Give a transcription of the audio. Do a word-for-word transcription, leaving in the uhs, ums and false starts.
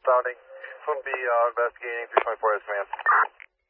sounding. Phone B uh, investigating three twenty-four S, man.